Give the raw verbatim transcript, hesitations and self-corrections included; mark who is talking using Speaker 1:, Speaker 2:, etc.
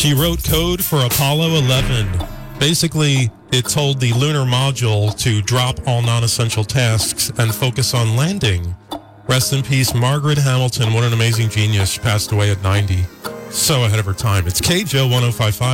Speaker 1: She wrote code for Apollo eleven. Basically, it told the lunar module to drop all non-essential tasks and focus on landing. Rest in peace, Margaret Hamilton. What an amazing genius. She passed away at ninety. So ahead of her time. It's K J O one oh five point five.